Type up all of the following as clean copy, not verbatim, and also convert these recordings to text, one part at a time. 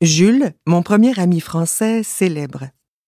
Jules, mon premier ami français célèbre.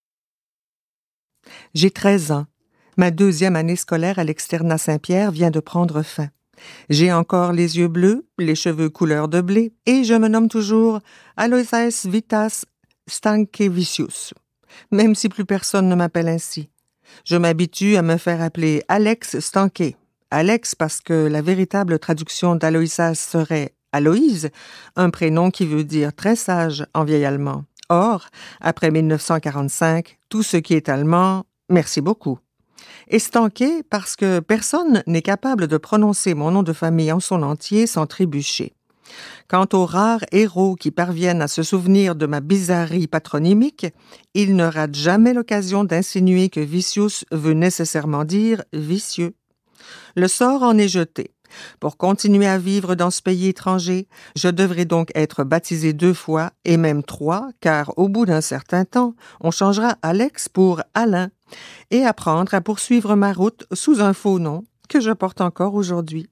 J'ai 13 ans. Ma deuxième année scolaire à l'externat Saint-Pierre vient de prendre fin. J'ai encore les yeux bleus, les cheveux couleur de blé, et je me nomme toujours Aloysius Vitas Stankevicius, même si plus personne ne m'appelle ainsi. Je m'habitue à me faire appeler Alex Stanké. Alex parce que la véritable traduction d'Aloysius serait Aloïse, un prénom qui veut dire très sage en vieil allemand. Or, après 1945, tout ce qui est allemand, merci beaucoup. Et Stanké parce que personne n'est capable de prononcer mon nom de famille en son entier sans trébucher. Quant aux rares héros qui parviennent à se souvenir de ma bizarrerie patronymique, ils ne ratent jamais l'occasion d'insinuer que Vicious veut nécessairement dire vicieux. Le sort en est jeté. Pour continuer à vivre dans ce pays étranger, je devrais donc être baptisé 2 fois et même 3, car au bout d'un certain temps, on changera Alex pour Alain et apprendre à poursuivre ma route sous un faux nom que je porte encore aujourd'hui.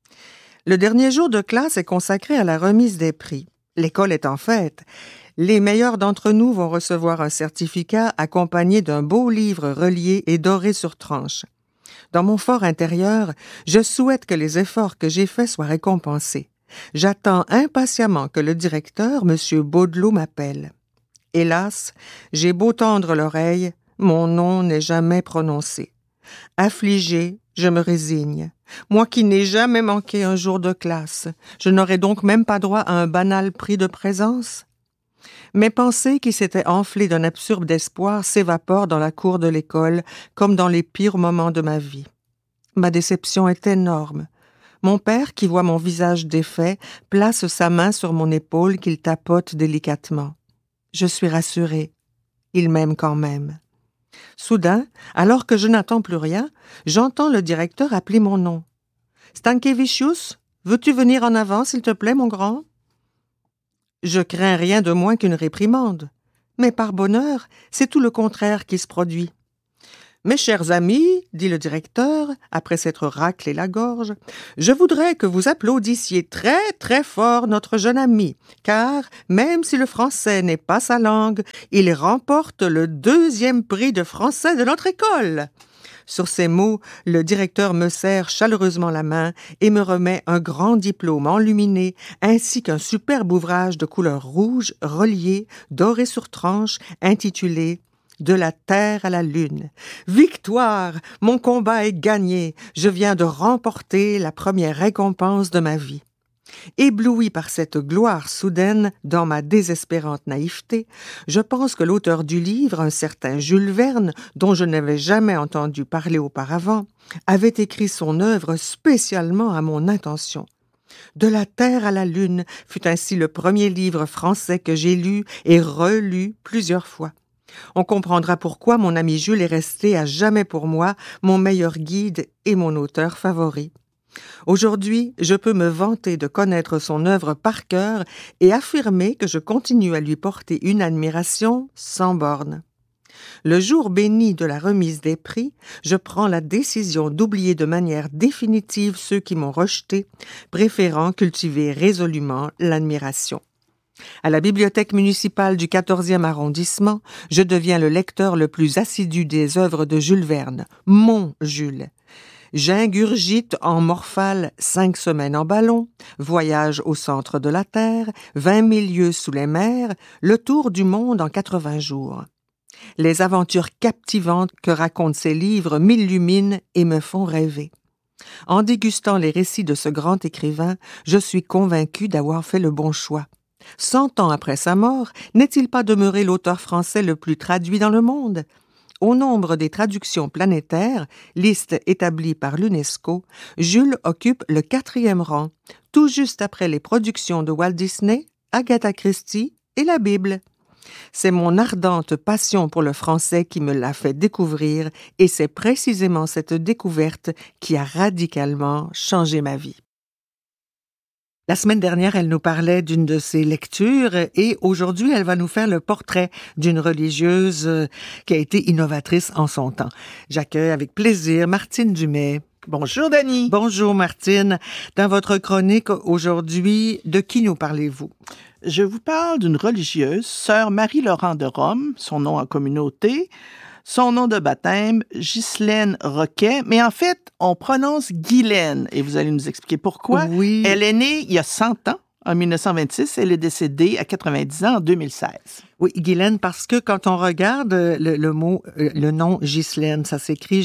Le dernier jour de classe est consacré à la remise des prix. L'école est en fête. Les meilleurs d'entre nous vont recevoir un certificat accompagné d'un beau livre relié et doré sur tranche. Dans mon fort intérieur, je souhaite que les efforts que j'ai faits soient récompensés. J'attends impatiemment que le directeur, M. Baudelot, m'appelle. Hélas, j'ai beau tendre l'oreille, mon nom n'est jamais prononcé. Affligé, je me résigne. Moi qui n'ai jamais manqué un jour de classe, je n'aurai donc même pas droit à un banal prix de présence? Mes pensées qui s'étaient enflées d'un absurde espoir s'évaporent dans la cour de l'école, comme dans les pires moments de ma vie. Ma déception est énorme. Mon père, qui voit mon visage défait, place sa main sur mon épaule qu'il tapote délicatement. Je suis rassurée. Il m'aime quand même. Soudain, alors que je n'attends plus rien, j'entends le directeur appeler mon nom. « Stankevicius, veux-tu venir en avant, s'il te plaît, mon grand ?» Je crains rien de moins qu'une réprimande. Mais par bonheur, c'est tout le contraire qui se produit. « Mes chers amis, dit le directeur, après s'être raclé la gorge, je voudrais que vous applaudissiez très très fort notre jeune ami, car même si le français n'est pas sa langue, il remporte le 2e prix de français de notre école. » Sur ces mots, le directeur me serre chaleureusement la main et me remet un grand diplôme enluminé ainsi qu'un superbe ouvrage de couleur rouge, relié, doré sur tranche, intitulé « De la terre à la lune ». Victoire! Mon combat est gagné. Je viens de remporter la première récompense de ma vie. Ébloui par cette gloire soudaine, dans ma désespérante naïveté, je pense que l'auteur du livre, un certain Jules Verne, dont je n'avais jamais entendu parler auparavant, avait écrit son œuvre spécialement à mon intention. De la terre à la lune fut ainsi le premier livre français que j'ai lu et relu plusieurs fois. On comprendra pourquoi mon ami Jules est resté à jamais pour moi mon meilleur guide et mon auteur favori. Aujourd'hui, je peux me vanter de connaître son œuvre par cœur et affirmer que je continue à lui porter une admiration sans borne. Le jour béni de la remise des prix, je prends la décision d'oublier de manière définitive ceux qui m'ont rejeté, préférant cultiver résolument l'admiration. À la bibliothèque municipale du 14e arrondissement, je deviens le lecteur le plus assidu des œuvres de Jules Verne, mon Jules. J'ingurgite en morphale 5 semaines en ballon, voyage au centre de la Terre, 20 000 lieues sous les mers, le tour du monde en 80 jours. Les aventures captivantes que racontent ces livres m'illuminent et me font rêver. En dégustant les récits de ce grand écrivain, je suis convaincu d'avoir fait le bon choix. 100 ans après sa mort, n'est-il pas demeuré l'auteur français le plus traduit dans le monde ? Au nombre des traductions planétaires, liste établie par l'UNESCO, Jules occupe le 4e rang, tout juste après les productions de Walt Disney, Agatha Christie et la Bible. C'est mon ardente passion pour le français qui me l'a fait découvrir et c'est précisément cette découverte qui a radicalement changé ma vie. La semaine dernière, elle nous parlait d'une de ses lectures et aujourd'hui, elle va nous faire le portrait d'une religieuse qui a été innovatrice en son temps. J'accueille avec plaisir Martine Dumais. Bonjour, Dany. Bonjour, Martine. Dans votre chronique aujourd'hui, de qui nous parlez-vous? Je vous parle d'une religieuse, sœur Marie-Laurent de Rome, son nom en communauté, son nom de baptême, Ghislaine Roquet, mais en fait, on prononce Guylaine, et vous allez nous expliquer pourquoi. Oui. Elle est née il y a 100 ans, en 1926, elle est décédée à 90 ans en 2016. Oui, Guylaine, parce que quand on regarde le nom Ghislaine, ça s'écrit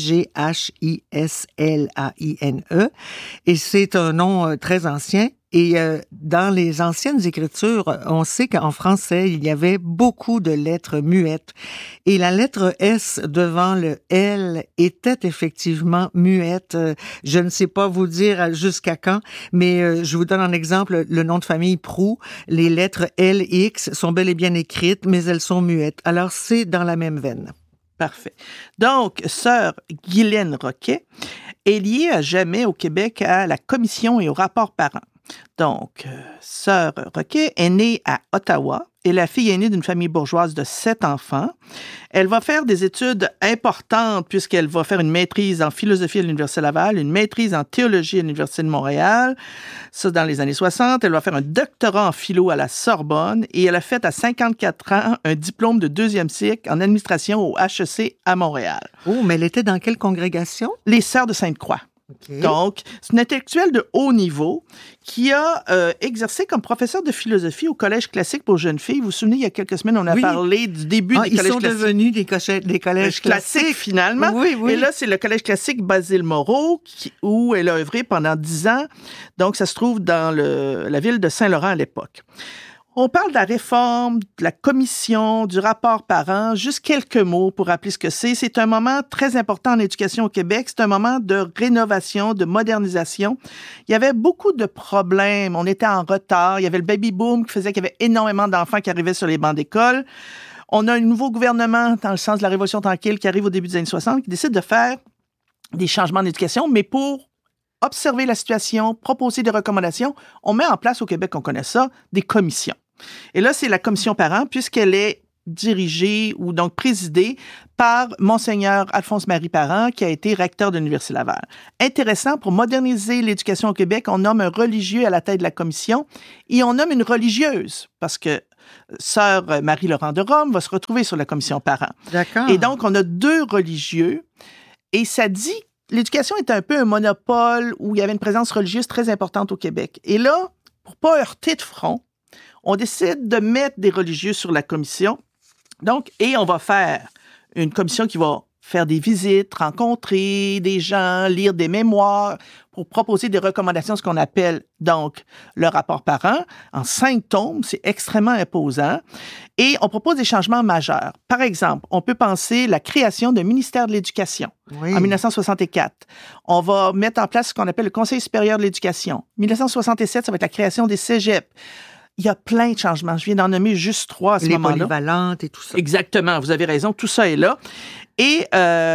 Ghislaine, et c'est un nom très ancien. Et dans les anciennes écritures, on sait qu'en français, il y avait beaucoup de lettres muettes. Et la lettre S devant le L était effectivement muette. Je ne sais pas vous dire jusqu'à quand, mais je vous donne un exemple. Le nom de famille Proulx, les lettres L et X sont bel et bien écrites, mais elles sont muettes. Alors, c'est dans la même veine. Parfait. Donc, sœur Guylaine Roquet est liée à jamais au Québec à la commission et au rapport parent. Donc, sœur Roquet est née à Ottawa et la fille aînée d'une famille bourgeoise de 7 enfants. Elle va faire des études importantes puisqu'elle va faire une maîtrise en philosophie à l'Université Laval, une maîtrise en théologie à l'Université de Montréal, ça dans les années 60. Elle va faire un doctorat en philo à la Sorbonne et elle a fait à 54 ans un diplôme de 2e cycle en administration au HEC à Montréal. Oh, mais elle était dans quelle congrégation? Les Sœurs de Sainte-Croix. Okay. Donc, c'est une intellectuelle de haut niveau qui a exercé comme professeur de philosophie au Collège classique pour jeunes filles. Vous vous souvenez, il y a quelques semaines, on a parlé du début des collèges classiques. Ils sont devenus des collèges classiques, finalement. Oui, oui. Et là, c'est le Collège classique Basile-Moreau où elle a œuvré pendant 10 ans. Donc, ça se trouve dans la ville de Saint-Laurent à l'époque. On parle de la réforme, de la commission, du rapport parent. Juste quelques mots pour rappeler ce que c'est. C'est un moment très important en éducation au Québec. C'est un moment de rénovation, de modernisation. Il y avait beaucoup de problèmes. On était en retard. Il y avait le baby-boom qui faisait qu'il y avait énormément d'enfants qui arrivaient sur les bancs d'école. On a un nouveau gouvernement, dans le sens de la Révolution tranquille, qui arrive au début des années 60, qui décide de faire des changements d'éducation, mais pour observer la situation, proposer des recommandations, on met en place au Québec, on connaît ça, des commissions. Et là, c'est la commission parent, puisqu'elle est dirigée ou donc présidée par Monseigneur Alphonse-Marie Parent, qui a été recteur de l'Université Laval. Intéressant, pour moderniser l'éducation au Québec, on nomme un religieux à la tête de la commission et on nomme une religieuse, parce que sœur Marie-Laurent de Rome va se retrouver sur la commission parent. D'accord. Et donc, on a 2 religieux et ça dit l'éducation était un peu un monopole où il y avait une présence religieuse très importante au Québec. Et là, pour pas heurter de front, on décide de mettre des religieux sur la commission. Donc, et on va faire une commission qui va faire des visites, rencontrer des gens, lire des mémoires pour proposer des recommandations, ce qu'on appelle donc le rapport parent, en 5 tomes. C'est extrêmement imposant. Et on propose des changements majeurs. Par exemple, on peut penser la création d'un ministère de l'Éducation en 1964. On va mettre en place ce qu'on appelle le Conseil supérieur de l'Éducation. 1967, ça va être la création des cégeps. Il y a plein de changements. Je viens d'en nommer juste 3 à ce moment-là. Les polyvalentes et tout ça. Exactement, vous avez raison, tout ça est là. Et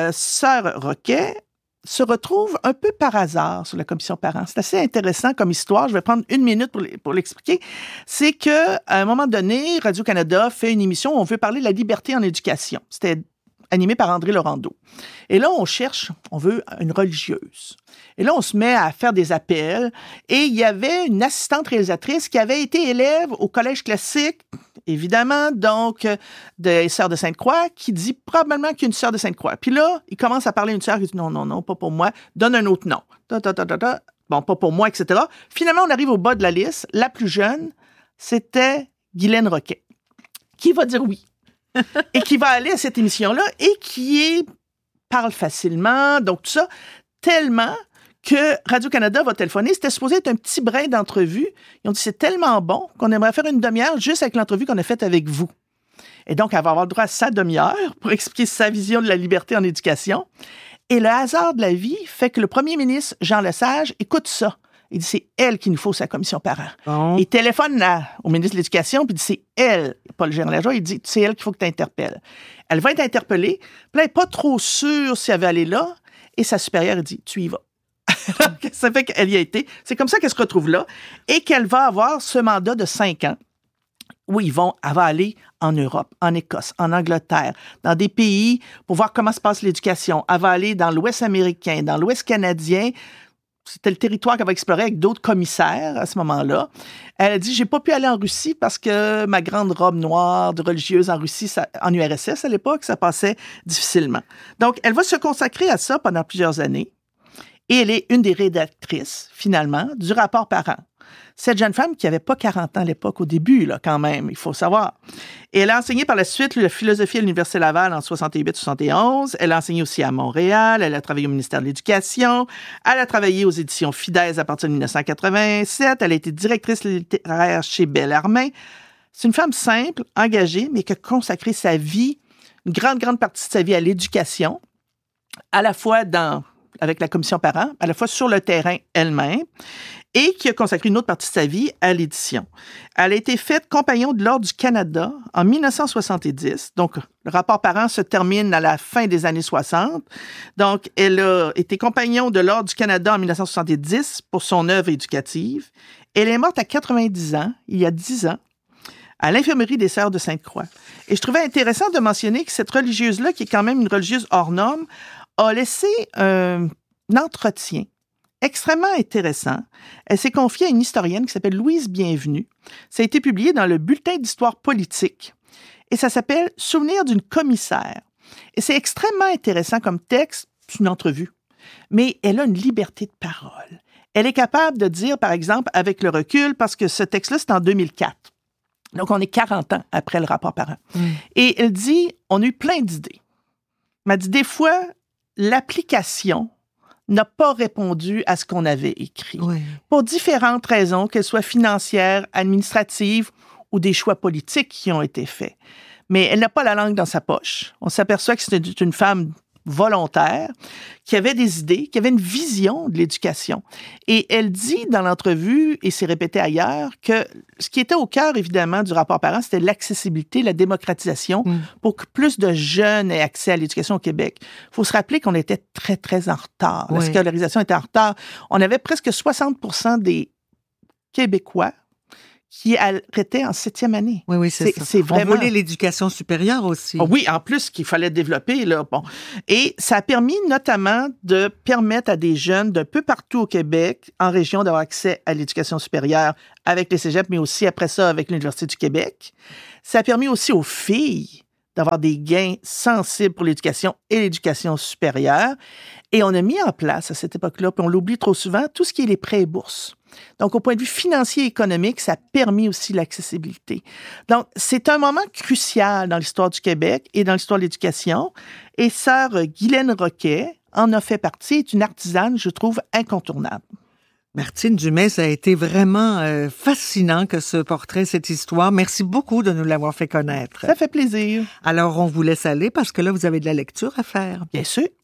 sœur Roquet se retrouve un peu par hasard sur la commission parent. C'est assez intéressant comme histoire. Je vais prendre 1 minute pour l'expliquer. C'est qu'à un moment donné, Radio-Canada fait une émission où on veut parler de la liberté en éducation. C'était animé par André Laurando. Et là, on veut une religieuse. Et là, on se met à faire des appels. Et il y avait une assistante réalisatrice qui avait été élève au Collège classique, évidemment, donc, des Sœurs de Sainte-Croix, qui dit probablement qu'il y a une Sœur de Sainte-Croix. Puis là, il commence à parler d'une sœur qui dit non, pas pour moi, donne un autre nom. Bon, pas pour moi, etc. Finalement, on arrive au bas de la liste. La plus jeune, c'était Guylaine Roquet, qui va dire oui. Et qui va aller à cette émission-là et qui parle facilement, donc tout ça, tellement que Radio-Canada va téléphoner. C'était supposé être un petit brin d'entrevue. Ils ont dit, c'est tellement bon qu'on aimerait faire une demi-heure juste avec l'entrevue qu'on a faite avec vous. Et donc, elle va avoir le droit à sa demi-heure pour expliquer sa vision de la liberté en éducation. Et le hasard de la vie fait que le premier ministre, Jean Lesage, écoute ça. Il dit, c'est elle qu'il nous faut, sa commission parent. Bon. Il téléphone au ministre de l'Éducation, puis il dit, c'est elle, pas le général Lajoie, il dit, c'est elle qu'il faut que tu interpelles. Elle va être interpellée, puis elle n'est pas trop sûre si elle va aller là, et sa supérieure, elle dit, tu y vas. Ça fait qu'elle y a été. C'est comme ça qu'elle se retrouve là, et qu'elle va avoir ce mandat de 5 ans, elle va aller en Europe, en Écosse, en Angleterre, dans des pays pour voir comment se passe l'éducation. Elle va aller dans l'Ouest américain, dans l'Ouest canadien. C'était le territoire qu'elle va explorer avec d'autres commissaires à ce moment-là. Elle a dit, j'ai pas pu aller en Russie parce que ma grande robe noire de religieuse en Russie, en URSS à l'époque, ça passait difficilement. Donc, elle va se consacrer à ça pendant plusieurs années. Et elle est une des rédactrices, finalement, du rapport Parent. Cette jeune femme qui n'avait pas 40 ans à l'époque, au début, là, quand même, il faut savoir. Et elle a enseigné par la suite la philosophie à l'Université Laval en 68-71. Elle a enseigné aussi à Montréal. Elle a travaillé au ministère de l'Éducation. Elle a travaillé aux éditions Fidèse à partir de 1987. Elle a été directrice littéraire chez Bellarmine. C'est une femme simple, engagée, mais qui a consacré sa vie, une grande partie de sa vie à l'éducation, à la fois avec la commission Parent, à la fois sur le terrain elle-même, et qui a consacré une autre partie de sa vie à l'édition. Elle a été faite compagnon de l'Ordre du Canada en 1970. Donc, le rapport Parent se termine à la fin des années 60. Donc, elle a été compagnon de l'Ordre du Canada en 1970 pour son œuvre éducative. Elle est morte à 90 ans, il y a 10 ans, à l'Infirmerie des Sœurs de Sainte-Croix. Et je trouvais intéressant de mentionner que cette religieuse-là, qui est quand même une religieuse hors norme, a laissé un entretien extrêmement intéressant. Elle s'est confiée à une historienne qui s'appelle Louise Bienvenue. Ça a été publié dans le Bulletin d'histoire politique et ça s'appelle « Souvenir d'une commissaire ». Et c'est extrêmement intéressant comme texte, c'est une entrevue, mais elle a une liberté de parole. Elle est capable de dire, par exemple, avec le recul, parce que ce texte-là, c'est en 2004. Donc, on est 40 ans après le rapport Parent. Et elle dit, on a eu plein d'idées. Elle m'a dit, des fois, l'application n'a pas répondu à ce qu'on avait écrit. Oui. Pour différentes raisons, qu'elles soient financières, administratives ou des choix politiques qui ont été faits. Mais elle n'a pas la langue dans sa poche. On s'aperçoit que c'est une femme volontaire, qui avait des idées, qui avait une vision de l'éducation. Et elle dit dans l'entrevue, et c'est répété ailleurs, que ce qui était au cœur, évidemment, du rapport Parent, c'était l'accessibilité, la démocratisation pour que plus de jeunes aient accès à l'éducation au Québec. Il faut se rappeler qu'on était très, très en retard. La scolarisation était en retard. On avait presque 60% des Québécois qui arrêtait en 7e année. Oui, c'est ça. C'est vraiment... On voulait l'éducation supérieure aussi. Oh oui, en plus, qu'il fallait développer, là. Bon. Et ça a permis notamment de permettre à des jeunes d'un peu partout au Québec, en région, d'avoir accès à l'éducation supérieure avec les cégeps, mais aussi après ça avec l'Université du Québec. Ça a permis aussi aux filles d'avoir des gains sensibles pour l'éducation et l'éducation supérieure. Et on a mis en place, à cette époque-là, puis on l'oublie trop souvent, tout ce qui est les prêts et bourses. Donc, au point de vue financier et économique, ça a permis aussi l'accessibilité. Donc, c'est un moment crucial dans l'histoire du Québec et dans l'histoire de l'éducation. Et sœur Guylaine Roquet en a fait partie, est une artisane, je trouve, incontournable. Martine Dumais, ça a été vraiment fascinant que ce portrait, cette histoire. Merci beaucoup de nous l'avoir fait connaître. Ça fait plaisir. Alors, on vous laisse aller parce que là, vous avez de la lecture à faire. Bien sûr.